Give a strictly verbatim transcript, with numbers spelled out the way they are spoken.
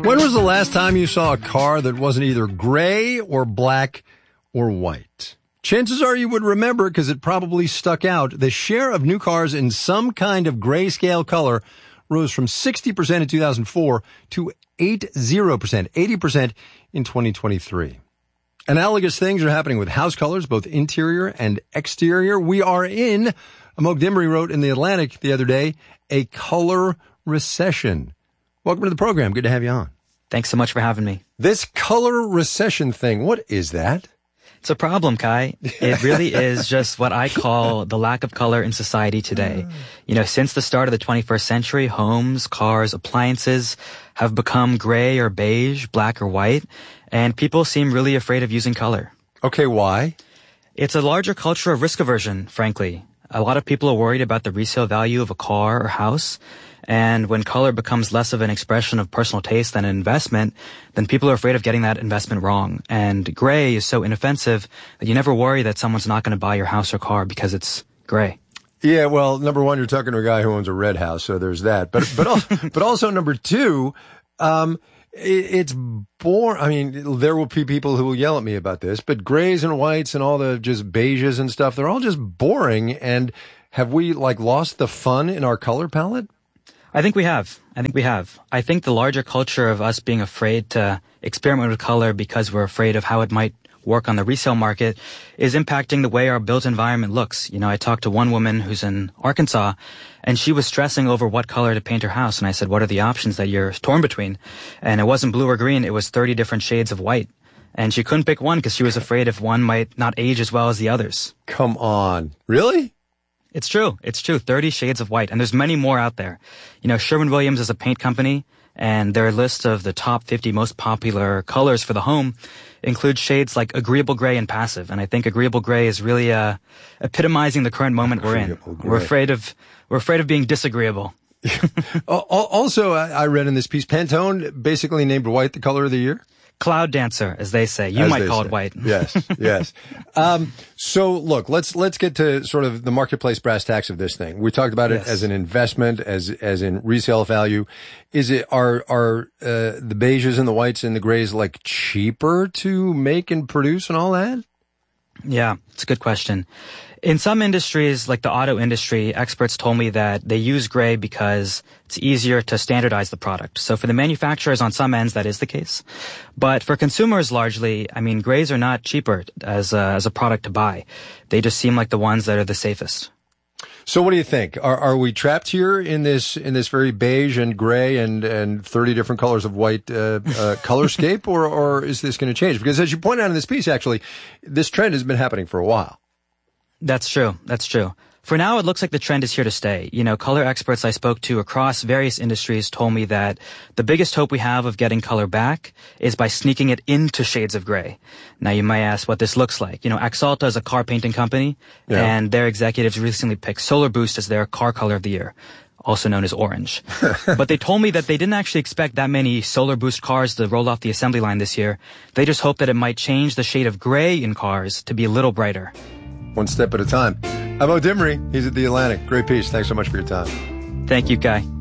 When was the last time you saw a car that wasn't either gray or black or white? Chances are you would remember because it probably stuck out. The share of new cars in some kind of grayscale color rose from sixty percent in two thousand four to eighty percent, eighty percent in twenty twenty-three. Analogous things are happening with house colors, both interior and exterior. We are in, Amok Dimri wrote in The Atlantic the other day, a color recession. Welcome to the program. Good to have you on. Thanks so much for having me. This color recession thing, what is that? It's a problem, Kai. It really is just what I call the lack of color in society today. You know, since the start of the twenty-first century, homes, cars, appliances have become gray or beige, black or white, and people seem really afraid of using color. Okay, why? It's a larger culture of risk aversion, frankly. A lot of people are worried about the resale value of a car or house. And when color becomes less of an expression of personal taste than an investment, then people are afraid of getting that investment wrong. And gray is so inoffensive that you never worry that someone's not going to buy your house or car because it's gray. Yeah, well, number one, you're talking to a guy who owns a red house, so there's that. But but also, but also number two, um, it, it's boring. I mean, there will be people who will yell at me about this, but grays and whites and all the just beiges and stuff, they're all just boring. And have we like lost the fun in our color palette? I think we have. I think we have. I think the larger culture of us being afraid to experiment with color because we're afraid of how it might work on the resale market is impacting the way our built environment looks. You know, I talked to one woman who's in Arkansas, and she was stressing over what color to paint her house. And I said, what are the options that you're torn between? And it wasn't blue or green. It was thirty different shades of white. And she couldn't pick one because she was afraid if one might not age as well as the others. Come on. Really? It's true. It's true. thirty shades of white. And there's many more out there. You know, Sherwin-Williams is a paint company, and their list of the top fifty most popular colors for the home includes shades like agreeable gray and passive. And I think agreeable gray is really uh, epitomizing the current moment we're in. Agreeable gray. We're afraid of we're afraid of being disagreeable. Also, I read in this piece, Pantone basically named white the color of the year. Cloud dancer, as they say. You As might call say. it white. Yes, yes. Um, so look, let's, let's get to sort of the marketplace brass tacks of this thing. We talked about it Yes. as an investment, as, as in resale value. Is it, are, are, uh, the beiges and the whites and the grays like cheaper to make and produce and all that? Yeah, it's a good question. In some industries, like the auto industry, experts told me that they use gray because it's easier to standardize the product. So for the manufacturers on some ends, that is the case. But for consumers largely, I mean, grays are not cheaper as a, as a product to buy. They just seem like the ones that are the safest. So what do you think? Are, are we trapped here in this, in this very beige and gray and, and thirty different colors of white, uh, uh, colorscape, or, or is this going to change? Because as you point out in this piece, actually, this trend has been happening for a while. That's true. That's true. For now, it looks like the trend is here to stay. You know, color experts I spoke to across various industries told me that the biggest hope we have of getting color back is by sneaking it into shades of gray. Now, you might ask what this looks like. You know, Axalta is a car painting company, yeah. and their executives recently picked Solar Boost as their car color of the year, also known as orange. But they told me that they didn't actually expect that many Solar Boost cars to roll off the assembly line this year. They just hope that it might change the shade of gray in cars to be a little brighter. One step at a time. Amok Dimri, he's at The Atlantic. Great piece. Thanks so much for your time. Thank you, Kai.